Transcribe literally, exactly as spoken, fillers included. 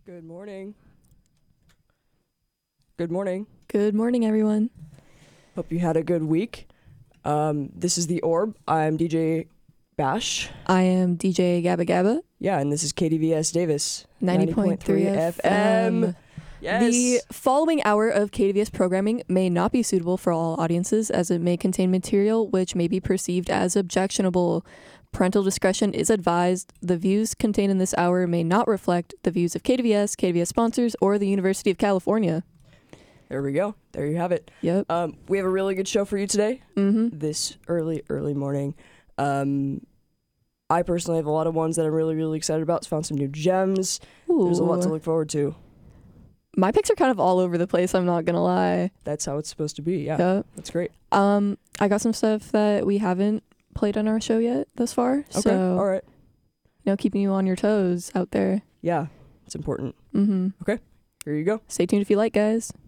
Good morning. Good morning. Good morning, everyone. Hope you had a good week. Um, this is The Orb. I'm D J Bash. I am D J Gabba Gabba. Yeah, and this is K D V S Davis. ninety point three F M. Yes. The following hour of K D V S programming may not be suitable for all audiences, as it may contain material which may be perceived as objectionable. Parental discretion is advised. The views contained in this hour may not reflect the views of K D V S, K D V S sponsors, or the University of California. There we go. There you have it. Yep. Um, we have a really good show for you today. Mm-hmm. This early, early morning. Um, I personally have a lot of ones that I'm really, really excited about. Found some new gems. Ooh. There's a lot to look forward to. My picks are kind of all over the place, I'm not gonna lie. That's how it's supposed to be. Yeah, Yep. that's great. Um, I got some stuff that we haven't played on our show yet thus far. Okay, So, all right. you know, keeping you on your toes out there. Yeah, it's important. Mm-hmm. Here you go. Stay tuned if you like, guys.